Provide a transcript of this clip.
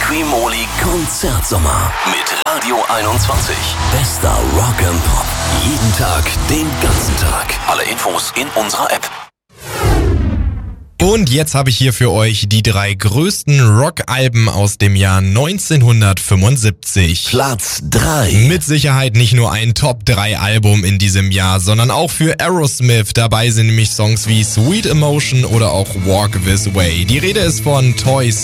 Free-Moli Konzertsommer mit Radio 21. Bester Rock and Pop. Jeden Tag, den ganzen Tag. Alle Infos in unserer App. Und jetzt habe ich hier für euch die 3 größten Rock-Alben aus dem Jahr 1975. Platz 3. Mit Sicherheit nicht nur ein Top-3-Album in diesem Jahr, sondern auch für Aerosmith. Dabei sind nämlich Songs wie Sweet Emotion oder auch Walk This Way. Die Rede ist von Toys